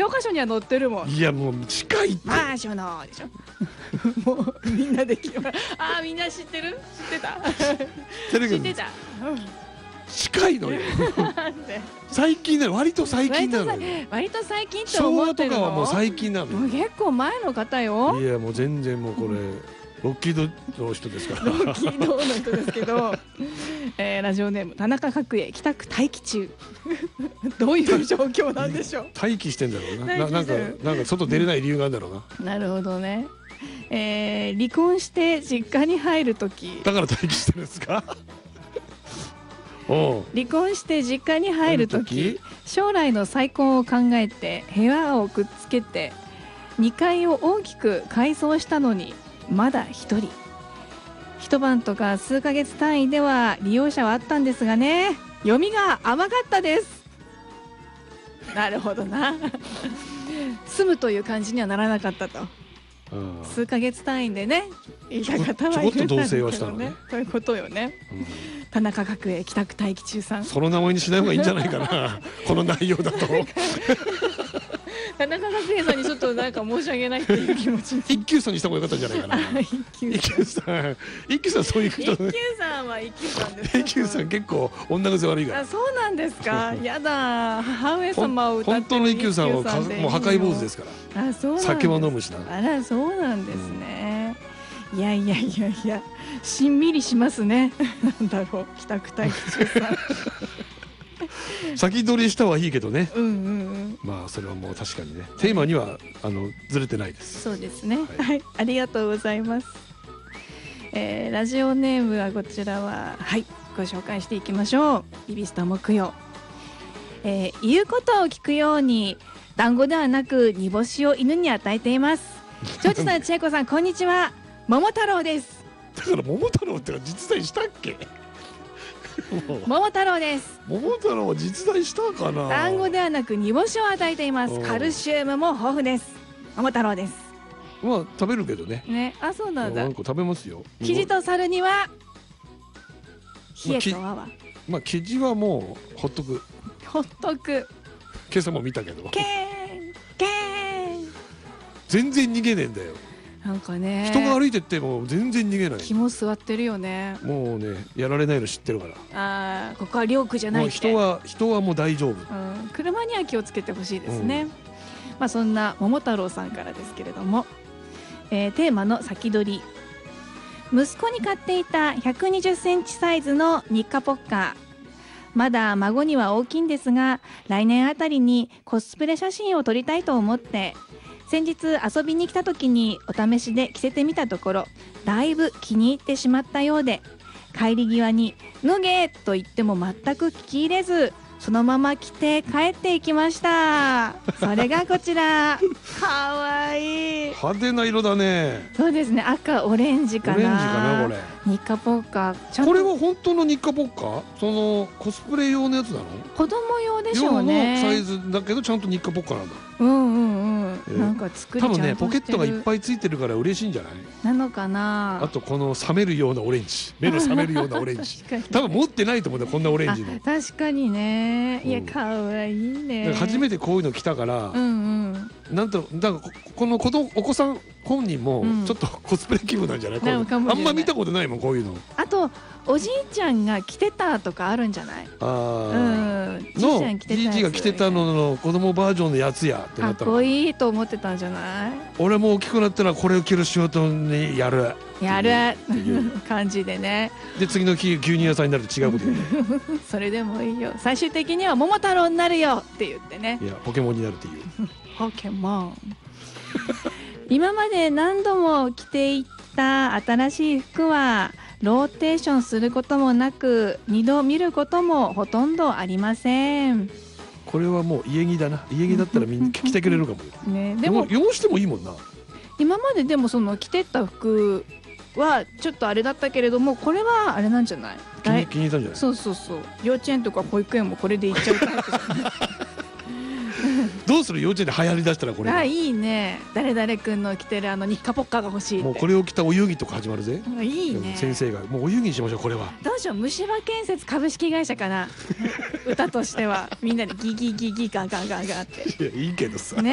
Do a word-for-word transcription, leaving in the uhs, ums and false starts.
教科書には載ってるもん。 いやもう近いって。 マーショのでしょ。もうみんなできる。ああみんな知ってる？知ってた？知ってた。 近いのよ。 なんで？ 最近なの、割と最近なのよ。 割と最近って昭和と思ってるの？ かはもう最近なのよ。 もう結構前の方よ。 いやもう全然もうこれロッキードの人ですから。 ロッキードの人ですけど、えー、ラジオネーム田中角栄帰宅待機中。どういう状況なんでしょう。 待機してんだろうな。ななんか待機してるなんか外出れない理由があるんだろうな。 なるほどね。えー、離婚して実家に入るとき。 だから待機してるんですか。おう離婚して実家に入るとき、将来の再婚を考えて部屋をくっつけてにかいを大きく改装したのにまだひとり。一晩とか数ヶ月単位では利用者はあったんですがね、読みが甘かったです。なるほどな。住むという感じにはならなかったと。数ヶ月単位でね、いた方はいるんだけどね。ということよね。田中角栄帰宅待機中さん。 その名前にしない方がいいんじゃないかな。この内容だと。 田中角栄さんにちょっとなんか申し訳ないっていう気持ちに。 一休さんにした方が良かったんじゃないかな。 一休さん、一休さんそういう人。 一休さんは一休さんです。 一休さん結構女癖悪いから。 あ、そうなんですか。やだ。母上様を歌ってる。 本当の一休さんはもう破壊坊主ですから。 あ、そうなんです。 酒も飲むしな。 あら、そうなんですね。いやいやいやいや、しんみりしますね。なんだろう、帰宅待機中さん。 先取りしたはいいけどね。 うんうんうん。 まあそれはもう確かにね。テーマにはあのずれてないです。 そうですね。はい、ありがとうございます。えー、ラジオネームはこちらははいご紹介していきましょう。ビビスタ木曜。えー、言うことを聞くように団子ではなく煮干しを犬に与えています。ジョージさん、千恵子さん、こんにちは。桃太郎です。 だから桃太郎って実在したっけ？ 桃太郎です。 桃太郎は実在したかな。 団子ではなく煮干しを与えています。カルシウムも豊富です。桃太郎です。 まあ食べるけどね。 ね、あ、そうなんだ。 なんか食べますよ。 キジと猿には冷えと泡。 まあキジはもうほっとく。 ほっとく。 今朝も見たけど。 ケーンケーン。 全然逃げねえんだよ。 なんかね、 人が歩いてっても全然逃げない。 肝座ってるよね。 もうね、やられないの知ってるから。 ああ、ここは領区じゃないって。 人は人はもう大丈夫。 うん、車には気をつけてほしいですね。うん、まあそんな桃太郎さんからですけれども、えー、テーマの先取り。息子に買っていたひゃくにじゅっセンチサイズのニッカポッカー。まだ孫には大きいんですが、来年あたりにコスプレ写真を撮りたいと思って。先日遊びに来た時にお試しで着せてみたところ、だいぶ気に入ってしまったようで、帰り際に脱げと言っても全く聞き入れず、そのまま着て帰っていきました。それがこちら。かわいい。 派手な色だね。 そうですね、赤オレンジかな。 オレンジかなこれ。 ニッカポッカー。 これは本当のニッカポッカー？そのコスプレ用のやつなの？ 子供用でしょうね。 用のサイズだけどちゃんとニッカポッカーなんだ。 うんうんうん。なんか作りちゃんとしてる。 多分ねポケットがいっぱいついてるから嬉しいんじゃない？ なのかな。 あとこの冷めるようなオレンジ、目の覚めるようなオレンジ。多分持ってないと思うんだこんなオレンジの。 確かにね。いや可愛いね。 初めてこういうの着たから。 うんうん。 なんとだからこの子供お子さん本人もちょっとコスプレ気分なんじゃない？あんま見たことないもんこういうの。 あとおじいちゃんが着てたとかあるんじゃない？ああ。のじいじが着てたのの子供バージョンのやつやってなったの。 かっこいいと思ってたんじゃない？ 俺も大きくなったらこれを着る仕事にやる。 やるっていう感じでね。 で次の日牛乳屋さんになると違うこと言う。 それでもいいよ。最終的には桃太郎になるよって言ってね。 いやポケモンになるっていう。 ポケモン。今まで何度も着ていった新しい服はローテーションすることもなく二度見ることもほとんどありません。 これはもう家着だな。家着だったらみんな着てくれるかも。 ね、 でも汚してもいいもんな。 今まででもその着てった服はちょっとあれだったけれども、これはあれなんじゃない？ 気に気に入ったんじゃない？ そうそうそう。幼稚園とか保育園もこれで行っちゃうタイプじゃない？ どうする？幼稚園で流行りだしたらこれ。 あ、いいね。誰々くんの着てるあのニッカポッカが欲しいって。 もうこれを着たお遊戯とか始まるぜ。 いいね。 先生がもうお遊戯にしましょうこれは。 どうしよう、虫歯建設株式会社かな。歌としてはみんなでギギギギガガガガって。 いやいいけどさ。 ね。